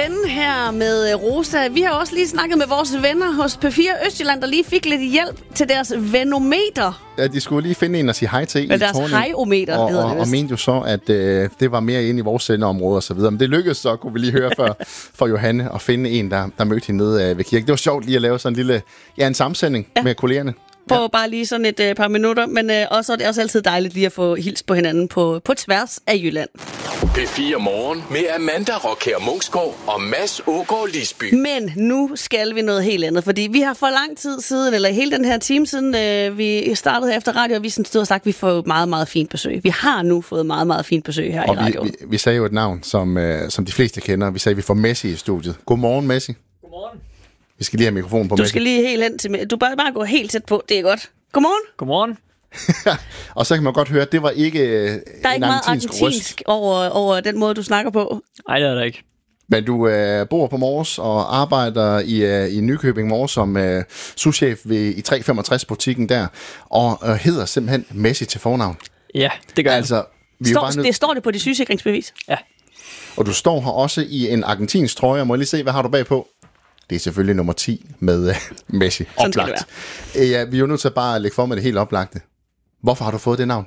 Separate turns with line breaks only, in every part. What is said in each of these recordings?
ven her med Rosa. Vi har også lige snakket med vores venner hos P4 Østjylland, der lige fik lidt hjælp til deres venometer.
Ja, de skulle lige finde en at sige hej til i
deres
Thorning.
hejometer hedder det vist.
Og mente jo så, at det var mere inde i vores sendeområde og så videre. Men det lykkedes så, kunne vi lige høre for Johanne, at finde en, der mødte hende nede ved kirken. Det var sjovt lige at lave sådan en lille, en sammensætning med kollegerne.
På bare lige sådan et par minutter, men også er det også altid dejligt lige at få hils på hinanden på tværs af Jylland.
P4 Morgen med Amanda Rockher Munksgaard og Mads Ågaard Lisby.
Men nu skal vi noget helt andet, fordi vi har for lang tid siden, eller hele den her time siden, vi startede her efter radioavisen, stod og sagt, at vi får meget, meget fint besøg. Vi har nu fået meget, meget fint besøg her i radioen.
Vi sagde jo et navn, som de fleste kender. Vi sagde, at vi får Messi i studiet. Godmorgen, Messi.
Godmorgen.
Vi skal lige have mikrofonen på Messi.
Du skal lige helt hen til... Du bør bare gå helt tæt på, det er godt. Godmorgen.
Godmorgen.
Og så kan man godt høre, at det var ikke
der er ikke meget argentinsk over den måde, du snakker på.
Nej, det er der ikke.
Men du bor på Mors og arbejder i Nykøbing Mors som souschef i 365-butikken der, og hedder simpelthen Messi til fornavn.
Ja, det gør
altså,
det står det på dit sygesikringsbevis?
Ja. Og
du står her også i en argentinsk trøje. Må jeg lige se, hvad har du bagpå? Det er selvfølgelig nummer 10 med Messi. Oplagt. Ja, vi er jo nødt til at bare lægge for med det helt oplagte. Hvorfor har du fået det navn?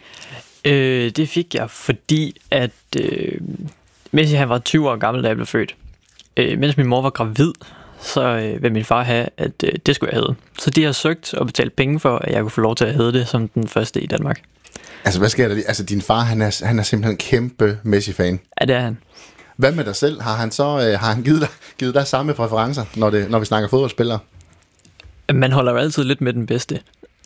Det fik jeg, fordi at Messi han var 20 år gammel, da jeg blev født. Mens min mor var gravid, så ville min far have, at det skulle jeg hedde. Så de har søgt og betalt penge for, at jeg kunne få lov til at hedde det som den første i Danmark.
Altså, hvad sker der lige? Altså, din far, han er simpelthen en kæmpe Messi-fan.
Ja, det er han.
Hvad med dig selv? Har han givet dig samme præferencer, når vi snakker fodboldspillere?
Man holder jo altid lidt med den bedste.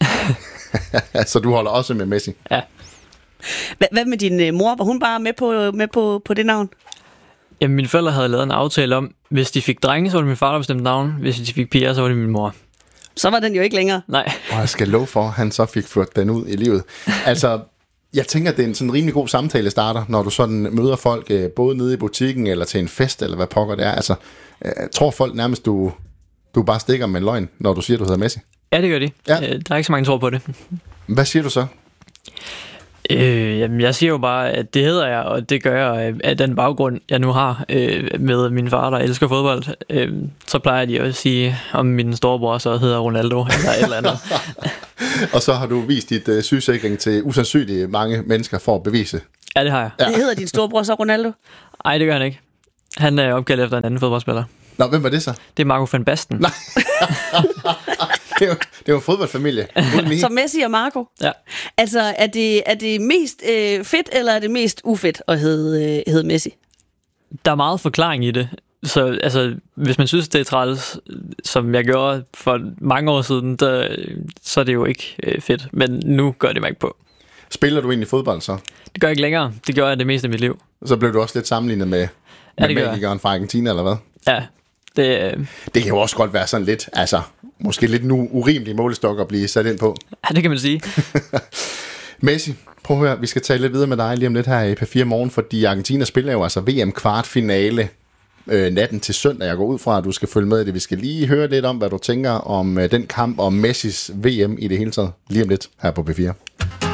Så du holder også med Messi?
Ja.
Hvad med din mor? Var hun bare med på det navn?
Jamen, mine forældre havde lavet en aftale om, hvis de fik drenge, så var det min far, der bestemte navn. Hvis de fik piger, så var det min mor.
Så var den jo ikke længere.
Nej.
Og jeg skal love for, at han så fik ført den ud i livet. Altså, jeg tænker, at det er en sådan rimelig god samtale starter, når du sådan møder folk både nede i butikken eller til en fest, eller hvad pokker det er. Altså, tror folk nærmest, du bare stikker med en løgn, når du siger, du hedder Messi?
Ja, det gør de. Ja. Der er ikke så mange, der tror på det.
Hvad siger du så?
Jamen, jeg siger jo bare, at det hedder jeg, og det gør jeg af den baggrund, jeg nu har med min far, der elsker fodbold. Så plejer de at sige, om min storebror så hedder Ronaldo eller et eller andet.
Og så har du vist dit sygesikring til usandsynligt mange mennesker for at bevise.
Ja, det har jeg.
Ja. Det hedder din storebror så Ronaldo?
Nej, det gør han ikke. Han er opkaldt efter en anden fodboldspiller.
Nå, hvem var det så?
Det er Marco van Basten.
Nej. Det er jo en fodboldfamilie.
Så Messi og Marco.
Ja.
Altså, er det mest fedt, eller er det mest ufedt at hedde Messi?
Der er meget forklaring i det. Så altså, hvis man synes, det er træls, som jeg gjorde for mange år siden, så er det jo ikke fedt. Men nu gør det mig ikke på.
Spiller du egentlig fodbold så?
Det gør jeg ikke længere. Det gør jeg det meste af mit liv.
Så blev du også lidt sammenlignet med magikeren fra Argentina, eller hvad?
Ja.
Det kan jo også godt være sådan lidt, altså, måske lidt nu urimelig målestok at blive sat ind på.
Ja, det kan man sige.
Messi, prøv at høre, vi skal tale lidt videre med dig lige om lidt her i P4 Morgen, fordi Argentina spiller jo altså VM-kvartfinale natten til søndag. Jeg går ud fra, at du skal følge med i det. Vi skal lige høre lidt om, hvad du tænker om den kamp og Messis VM i det hele taget. Lige om lidt her på P4.